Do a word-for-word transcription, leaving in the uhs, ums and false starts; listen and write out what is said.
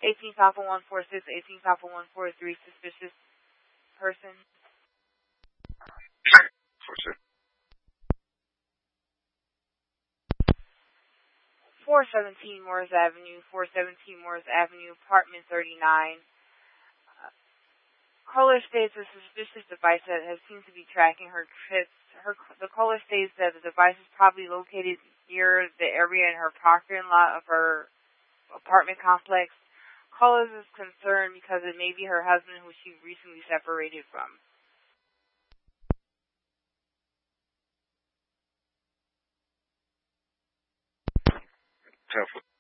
eighteen South on one four six, eighteen South on one four three, suspicious person. For sure. four seventeen Morris Avenue, four seventeen Morris Avenue, apartment thirty-nine. Uh, caller states a suspicious device that has seemed to be tracking her trips. Her, the caller states that the device is probably located near the area in her parking lot of her apartment complex. Caller is concerned because it may be her husband who she recently separated from. ten